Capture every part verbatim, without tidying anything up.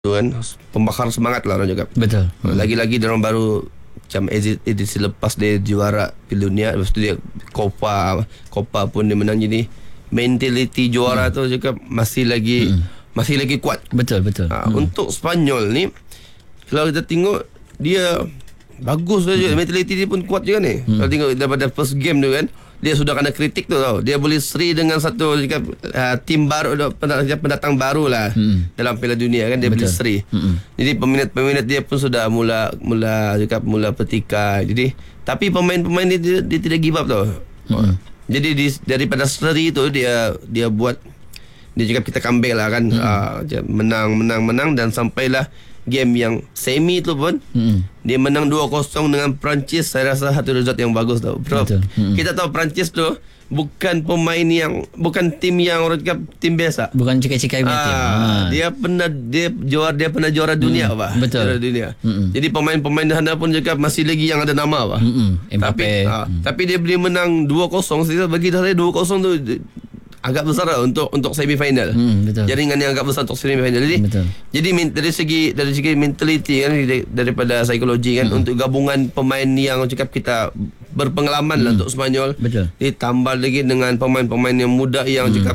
tu kan, pembakar semangat lah orang cakap. Betul. Lagi-lagi dia orang baru macam edisi, edisi lepas dia juara Piala Dunia, lepas tu dia Copa Copa pun dia menang, jadi mentality juara hmm. tu cakap masih lagi hmm. masih lagi kuat. Betul betul. Ha, hmm. Untuk Spanyol ni kalau kita tengok dia bagus saja, hmm. mentality dia pun kuat juga ni. Hmm. Kalau tengok daripada first game tu kan, dia sudah kena kritik tu tau. Dia boleh seri dengan satu cakap, uh, tim baru, pendatang baru lah hmm. dalam Piala Dunia kan, dia Betul. boleh seri. Hmm. Jadi peminat-peminat dia pun sudah mula mula cakap mula petikai. Jadi tapi pemain-pemain dia, dia, dia tidak give up tau. Hmm. Jadi di, daripada seri tu dia dia buat, dia cakap kita comeback lah kan, hmm. uh, menang menang menang dan sampailah game yang semi tu pun hmm. dia menang dua kosong dengan Perancis. Saya rasa satu result yang bagus tau, bro. Hmm. Kita tahu Perancis tu bukan pemain yang, bukan tim yang orang cakap tim biasa, bukan cikai-cikai punya tim. Ah, dia pernah dia juara dia pernah juara dunia, hmm. apa? Betul. Juara dunia. Hmm. Jadi pemain-pemain di sana pun cakap masih lagi yang ada nama, apa? Hmm. Tapi ah, hmm. tapi dia boleh menang dua kosong. Saya bagi saya dua kosong tu agak besar lah untuk untuk semi final. Hmm, betul. Jaringan yang agak besar untuk semi final. Jadi betul. Jadi dari segi dari segi mentality kan, daripada psikologi kan, hmm. untuk gabungan pemain yang cakap kita berpengalaman hmm. lah untuk Spanyol. Betul. Ditambah lagi dengan pemain-pemain yang muda yang hmm. cakap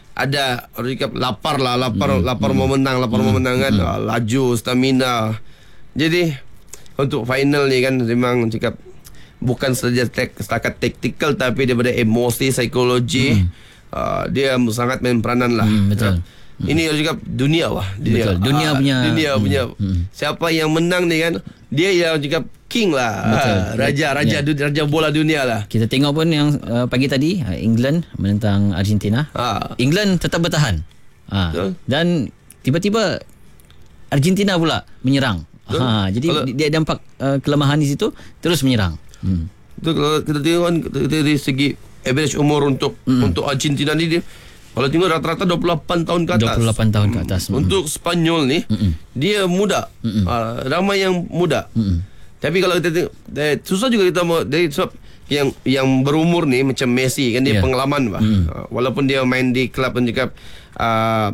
ada orang cakap lapar lah, lapar hmm. lapar hmm. mau menang, lapar hmm. mau menang kan, hmm. laju, stamina. Jadi untuk final ni kan memang cakap bukan saja tek, setakat taktikal, tapi daripada emosi, psikologi. Hmm. Uh, dia sangat main peranan lah. Hmm, betul. Uh, ini juga dunia lah. Dunia, betul. Dunia uh, punya. Dunia hmm, punya. Hmm. Siapa yang menang ni kan, dia yang juga king lah. Betul. Uh, raja, raja, yeah. raja bola dunia lah. Kita tengok pun yang uh, pagi tadi uh, England menentang Argentina. Uh. England tetap bertahan. Uh, dan tiba-tiba Argentina pula menyerang. Ha, jadi kalau, dia nampak uh, kelemahan di situ, terus menyerang. Hmm. Itu kalau kita tengok kan dari segi average umur untuk mm. untuk Argentina ni, dia kalau tengok rata-rata dua puluh lapan tahun ke atas. dua puluh lapan tahun ke atas. Mm. Untuk Spanyol ni mm-mm. dia muda. Uh, ramai yang muda. Mm-mm. Tapi kalau kita tengok, eh, susah juga kita mau dari sebab yang yang berumur ni macam Messi kan, dia yeah. pengalaman bah. Mm. Uh, walaupun dia main di klub pun juga uh,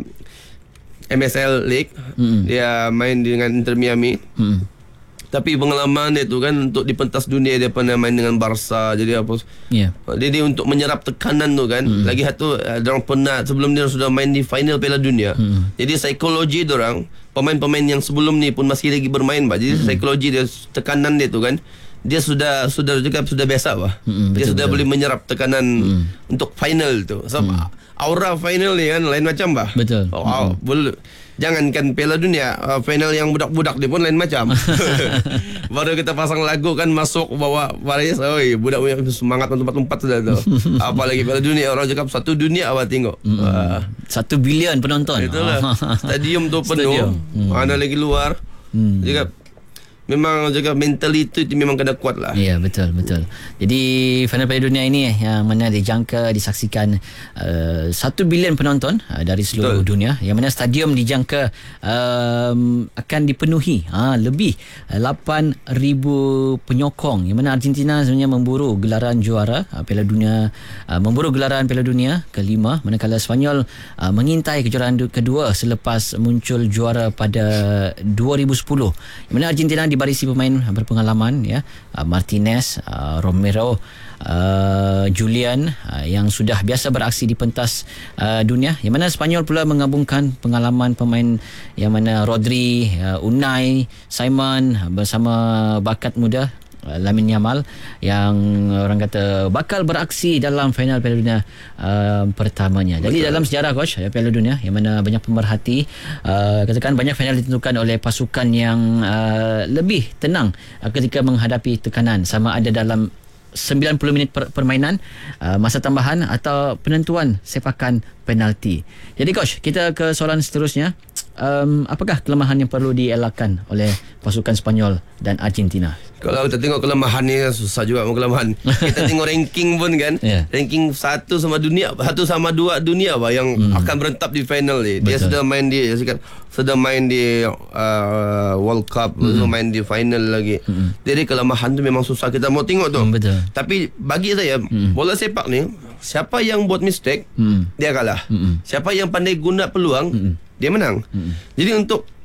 M S L League, mm. dia main dengan Inter Miami. Mm. Tapi pengalaman dia tu kan untuk di pentas dunia, dia pernah main dengan Barca. Jadi apa? Yeah. Dia, dia untuk menyerap tekanan tu kan. Mm. Lagi satu, dia orang pernah sebelum dia sudah main di final Piala Dunia. Mm. Jadi psikologi dia orang, pemain-pemain yang sebelum ni pun masih lagi bermain bah. Jadi mm. psikologi dia, tekanan dia tu kan, dia sudah sudah juga sudah biasa bah. Mm, dia sudah betul. boleh menyerap tekanan mm. untuk final tu. Sebab mm. aura final ni kan lain macam bah. Betul. Oh, mm. boleh. Jangankan Piala Dunia, uh, final yang budak-budak dia pun lain macam. Baru kita pasang lagu kan, masuk bawa baris, oi, budak punya semangat lompat-lompat sudah tu. Apalagi Piala Dunia, orang cakap satu dunia apa tengok. Mm. Uh, satu bilion penonton. Itulah. Stadium tu penuh. Mm. Mana lagi luar. Mm. Cakap memang jaga mentality itu memang kena kuat lah. Ya, betul betul. Jadi final Piala Dunia ini yang mana dijangka disaksikan uh, satu bilion penonton uh, dari seluruh betul. dunia, yang mana stadium dijangka um, akan dipenuhi uh, lebih uh, lapan ribu penyokong, yang mana Argentina sebenarnya memburu gelaran juara uh, Piala Dunia, uh, memburu gelaran Piala Dunia kelima, manakala Spanyol uh, mengintai kejuaraan kedua selepas muncul juara pada dua ribu sepuluh, yang mana Argentina di barisi pemain berpengalaman, ya, uh, Martinez, uh, Romero, uh, Julian, uh, yang sudah biasa beraksi di pentas uh, dunia, yang mana Spanyol pula menggabungkan pengalaman pemain yang mana Rodri, uh, Unai, Simon uh, bersama bakat muda uh, Lamine Yamal, yang orang kata bakal beraksi dalam final Piala Dunia uh, pertamanya. Jadi betul. dalam sejarah coach Piala Dunia, yang mana banyak pemerhati, uh, katakan banyak final ditentukan oleh pasukan yang uh, lebih tenang uh, ketika menghadapi tekanan, sama ada dalam sembilan puluh minit per- permainan, uh, masa tambahan atau penentuan sepakan penalti. Jadi coach, kita ke soalan seterusnya. Um, apakah kelemahan yang perlu dielakkan oleh pasukan Spanyol dan Argentina? Kalau kita tengok kelemahan ni, susah juga mau kelemahan. Kita tengok ranking pun kan, yeah. ranking satu sama dunia, satu sama dua dunia bah, yang hmm. akan berentap di final ni. Dia Betul. sudah main di sudah main di uh, World Cup, hmm. sudah main di final lagi. Hmm. Jadi kelemahan tu memang susah kita mau tengok tu. Hmm, betul. Tapi bagi saya, hmm. bola sepak ni, siapa yang buat mistake, hmm. dia kalah. Hmm. Siapa yang pandai guna peluang, hmm. dia menang. Hmm. Jadi untuk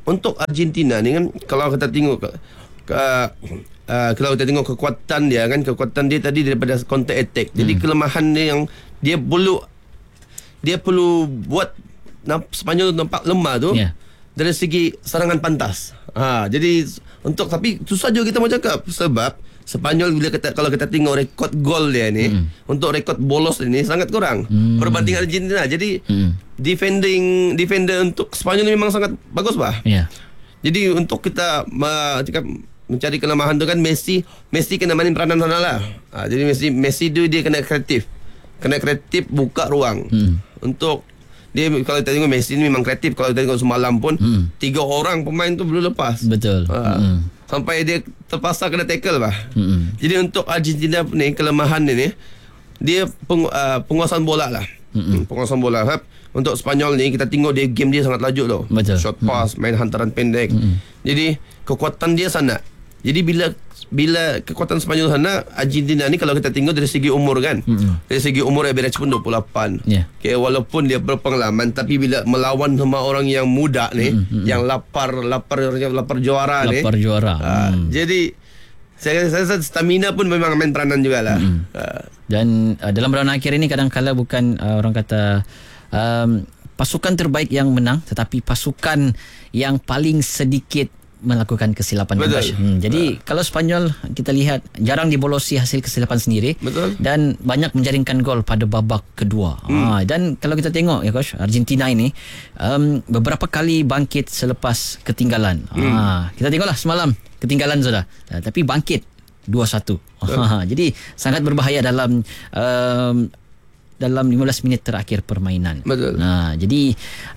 untuk Argentina ni kan, kalau kita tengok ke, ke uh, kalau kita tengok kekuatan dia kan, kekuatan dia tadi daripada counter attack. Jadi hmm. kelemahan dia yang dia perlu dia perlu buat Sepanyol nampak lemah tu yeah. dari segi serangan pantas. Ha, jadi untuk tapi susah juga kita mau cakap sebab Sepanyol bila kita, kalau kita tengok rekod gol dia ni mm. untuk rekod bolos ini sangat kurang mm. berbanding Argentina. Jadi mm. defending defender untuk Sepanyol memang sangat bagus bah. Yeah. Jadi untuk kita uh, cakap mencari kelemahan tu kan Messi Messi kena main peranan sana lah. Ha, jadi Messi Messi tu dia kena kreatif. Kena kreatif buka ruang mm. untuk dia. Kalau kita tengok Messi ni memang kreatif. Kalau kita tengok semalam pun mm. tiga orang pemain tu belum lepas. Betul. Ha. Mm. Sampai dia terpaksa kena tackle bah. Mm. Jadi untuk Argentina ni kelemahan dia ni dia peng, uh, penguasaan bola lah. Mm. Penguasaan bola. Ha? Untuk Sepanyol ni kita tengok dia game dia sangat laju tau. Betul. Short pass, mm. main hantaran pendek. Mm. Jadi kekuatan dia sana. Jadi bila bila kekuatan Sepanyol sana, Argentina ni kalau kita tengok dari segi umur kan, mm-hmm. dari segi umur average pun dua puluh lapan. Yeah. Okay, walaupun dia berpengalaman, tapi bila melawan sama orang yang muda ni, mm-hmm. yang lapar lapar lapar juara lapar ni, lapar juara. Uh, mm. Jadi saya saya rasa stamina pun memang main peranan jugalah. Mm-hmm. Uh. Dan uh, dalam round akhir ini kadang-kala bukan uh, orang kata um, pasukan terbaik yang menang, tetapi pasukan yang paling sedikit melakukan kesilapan. Hmm, jadi ha. kalau Sepanyol kita lihat jarang dibolosi hasil kesilapan sendiri. Betul. Dan banyak menjaringkan gol pada babak kedua. Hmm. Ha, dan kalau kita tengok ya coach, Argentina ini um, beberapa kali bangkit selepas ketinggalan. Hmm. Ha, kita tengoklah semalam ketinggalan sudah, ha, tapi bangkit dua satu. Ha, jadi sangat berbahaya dalam um, dalam lima belas minit terakhir permainan. Betul. Nah, jadi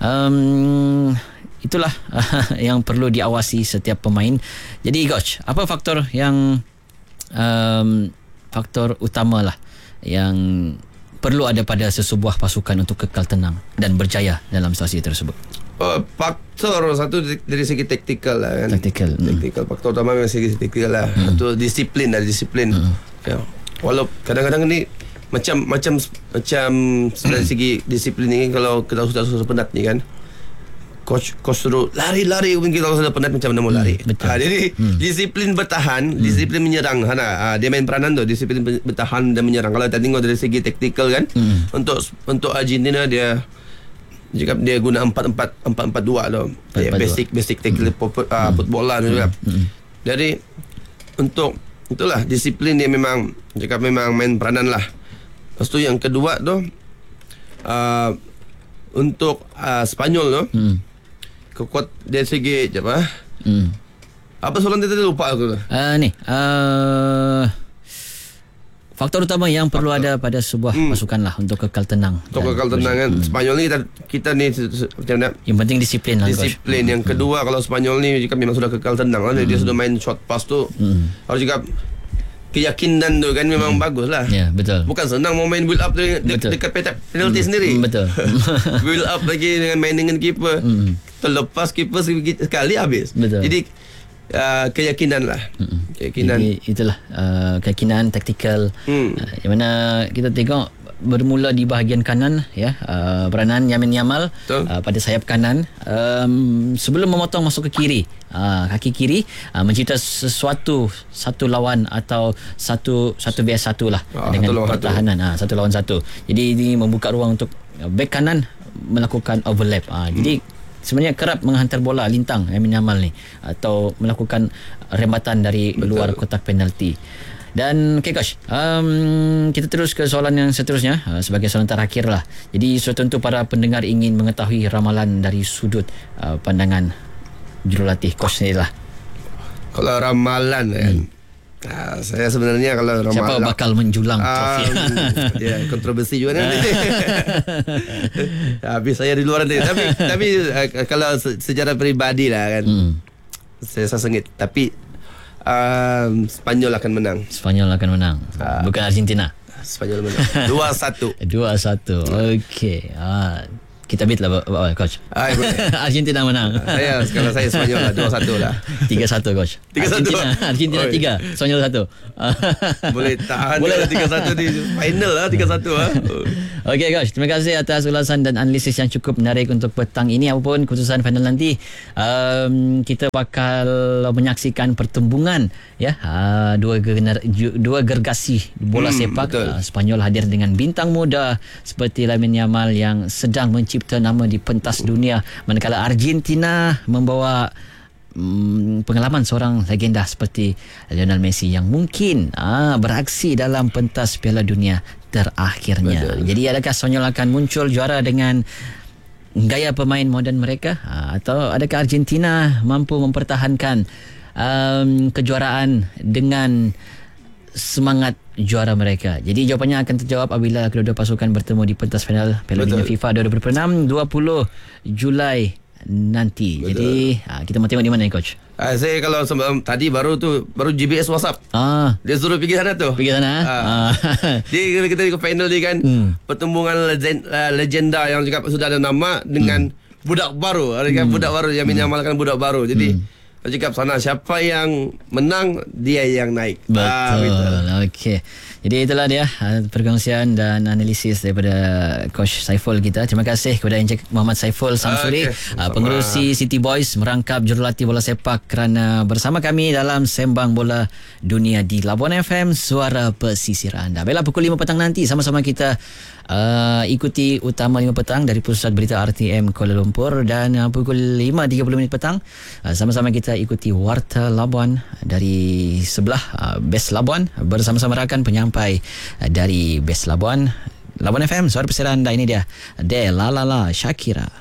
um, itulah uh, yang perlu diawasi setiap pemain. Jadi coach, apa faktor yang um, faktor utama lah yang perlu ada pada sesebuah pasukan untuk kekal tenang dan berjaya dalam situasi tersebut? Uh, faktor satu dari segi taktikal lah kan. Taktikal. Taktikal. Hmm. Faktor utama dari segi taktikal lah. Hmm. Itu disiplin lah, disiplin. Hmm. Ya. Walau kadang-kadang ni macam macam macam dari segi disiplin ni, kalau kita sudah susah penat ni kan, coach coach suruh lari-lari, mungkin kalau sudah penat macam mana mau lari. Hmm, ha, jadi hmm. disiplin bertahan, hmm. disiplin menyerang. Ha, ha, dia main peranan tu, disiplin bertahan dan menyerang. Kalau kita tengok dari segi taktikal kan, hmm. untuk untuk Argentina dia jika dia guna empat empat empat empat dua tu. Dia basic basic taktikal hmm. uh, football lah juga. Hmm. Jadi untuk itulah disiplin dia memang jika memang main peranan lah. Lepas tu yang kedua tu uh, untuk uh, Sepanyol tu hmm. kekuat dari segi apa? Hmm. Apa soalan tadi lupa aku tu. Uh, ni uh, faktor utama yang perlu faktor. ada pada sebuah hmm. pasukan lah untuk kekal tenang. Untuk kekal tenang kan. Hmm. Sepanyol ni kita kita ni macam mana? Yang penting disiplin lah. Disiplin. Hmm. Yang kedua hmm. kalau Sepanyol ni jika memang sudah kekal tenang lah, hmm. dia sudah main short pass tu. Hmm. Harus juga keyakinan tu kan memang hmm. bagus lah. Ya, betul. Bukan senang mau main build up de- de- dekat penalti hmm. sendiri. Betul. Build up lagi dengan main dengan keeper. Hmm. Terlepas keeper sekali habis. Betul. Jadi uh, keyakinan lah. Hmm. Keyakinan. Jadi itulah uh, keyakinan taktikal. Hmm. Uh, yang mana kita tengok bermula di bahagian kanan ya, uh, peranan Yamin Yamal uh, pada sayap kanan, um, sebelum memotong masuk ke kiri, uh, kaki kiri, uh, mencipta sesuatu satu lawan atau satu satu vs satu lah, ah, dengan pertahanan satu. Ah, satu lawan satu. Jadi ini membuka ruang untuk bek kanan melakukan overlap. Ah, hmm. Jadi sebenarnya kerap menghantar bola lintang Yamin Yamal ni, atau melakukan rembatan dari Betul. luar kotak penalti. Dan okay coach, um, kita terus ke soalan yang seterusnya, uh, sebagai soalan terakhir lah. Jadi sudah tentu para pendengar ingin mengetahui ramalan dari sudut uh, pandangan jurulatih coach ni lah. Kalau ramalan kan, hmm. uh, saya sebenarnya kalau ramalan siapa bakal menjulang trofi? Um, ya, kontroversi juga nanti. Habis saya di luar nanti. Tapi tapi uh, kalau secara peribadi lah kan, hmm. saya rasa sengit. Tapi Uh, Sepanyol akan menang. Sepanyol akan menang. Uh, Bukan Argentina. Sepanyol menang. dua satu. dua satu. Okey. Ah, kita beat lah coach. Ah, Argentina menang. Saya kalau saya Sepanyol lah dua satu lah. tiga satu coach. tiga satu. Argentina, Argentina tiga, Sepanyol satu. Boleh tahan. Boleh tiga satu di final lah, tiga satu lah. Okey coach, terima kasih atas ulasan dan analisis yang cukup menarik untuk petang ini. Apapun keputusan final nanti, um, kita bakal menyaksikan pertembungan ya uh, dua gener- dua gergasi bola hmm, sepak. Uh, Spanyol hadir dengan bintang muda seperti Lamine Yamal yang sedang mencipta nama di pentas dunia, manakala Argentina membawa Hmm, pengalaman seorang legenda seperti Lionel Messi yang mungkin ah, beraksi dalam pentas Piala Dunia terakhirnya. Betul. Jadi adakah Spanyol akan muncul juara dengan gaya pemain moden mereka, ah, atau adakah Argentina mampu mempertahankan um, kejuaraan dengan semangat juara mereka? Jadi jawapannya akan terjawab apabila kedua-dua pasukan bertemu di pentas final Piala Dunia FIFA dua ribu dua puluh enam dua puluh Julai nanti. Betul. Jadi ha, kita mau tengok di mana ni coach? Ah, saya kalau semalam tadi baru tu baru G B S WhatsApp. Ah, dia suruh pergi sana tu. Pergi sana. Ah. ah. Dia kita ke final dia kan. Hmm. Pertembungan legend, uh, legenda yang juga sudah ada nama dengan hmm. budak baru. Ada kan hmm. budak baru yang menyamalkan hmm. budak baru. Jadi hmm. saya cakap sana siapa yang menang dia yang naik. Betul. Ah, okey. Jadi itulah dia perkongsian dan analisis daripada Coach Saiful kita. Terima kasih kepada Encik Muhammad Saiful Samsuri, okay. pengerusi City Boys, merangkap jurulatih bola sepak, kerana bersama kami dalam Sembang Bola Dunia di Labuan F M, suara pesisir anda. Baiklah, pukul lima petang nanti sama-sama kita uh, ikuti Utama lima petang dari Pusat Berita R T M Kuala Lumpur, dan uh, pukul lima tiga puluh minit petang uh, sama-sama kita ikuti Warta Labuan dari sebelah uh, Best Labuan bersama-sama rakan penyampai dari Best Labuan. Labuan F M, suara pesisir anda. Ini dia De La La La Shakira.